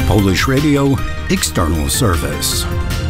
Polish Radio External Service.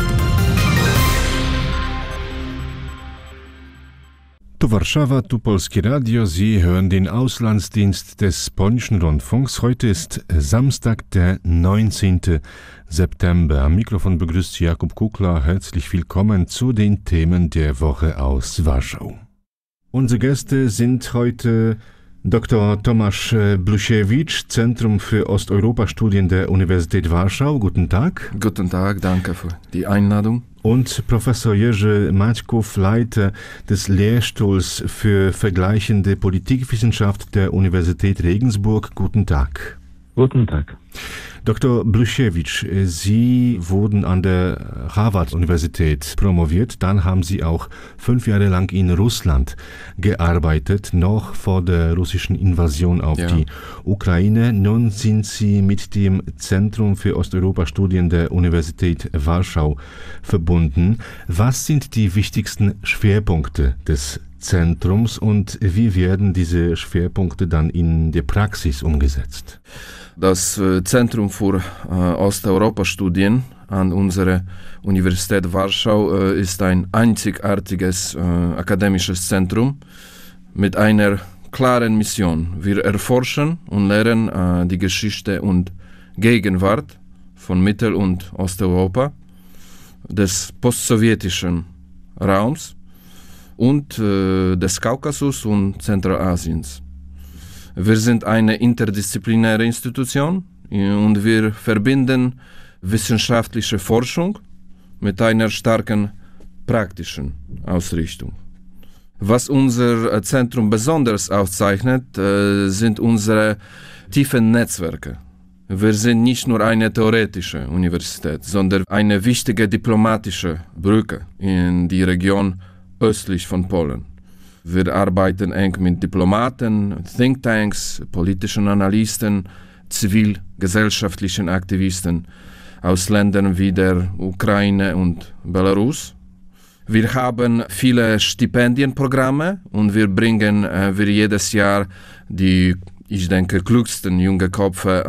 Tu Warszawa, tu Polskie Radio. Sie hören den Auslandsdienst des Polnischen Rundfunks. Heute ist Samstag, der 19. September. Am Mikrofon begrüßt Sie Jakub Kukla. Herzlich willkommen zu den Themen der Woche aus Warschau. Unsere Gäste sind heute Dr. Tomasz Blusiewicz, Zentrum für Osteuropa-Studien der Universität Warschau. Guten Tag. Guten Tag, danke für die Einladung. Und Professor Jerzy Maćków, Leiter des Lehrstuhls für vergleichende Politikwissenschaft der Universität Regensburg. Guten Tag. Guten Tag. Dr. Blusiewicz, Sie wurden an der Harvard-Universität promoviert. Dann haben Sie auch 5 Jahre lang in Russland gearbeitet, noch vor der russischen Invasion auf die Ukraine. Nun sind Sie mit dem Zentrum für Osteuropa-Studien der Universität Warschau verbunden. Was sind die wichtigsten Schwerpunkte des Zentrums und wie werden diese Schwerpunkte dann in der Praxis umgesetzt? Das Zentrum für Osteuropa-Studien an unserer Universität Warschau ist ein einzigartiges akademisches Zentrum mit einer klaren Mission. Wir erforschen und lehren die Geschichte und Gegenwart von Mittel- und Osteuropa, des postsowjetischen Raums und des Kaukasus und Zentralasiens. Wir sind eine interdisziplinäre Institution und wir verbinden wissenschaftliche Forschung mit einer starken praktischen Ausrichtung. Was unser Zentrum besonders auszeichnet, sind unsere tiefen Netzwerke. Wir sind nicht nur eine theoretische Universität, sondern eine wichtige diplomatische Brücke in die Region östlich von Polen. Wir arbeiten eng mit Diplomaten, Thinktanks, politischen Analysten, zivilgesellschaftlichen Aktivisten aus Ländern wie der Ukraine und Belarus. Wir haben viele Stipendienprogramme und wir bringen jedes Jahr die, ich denke, klügsten junge Köpfe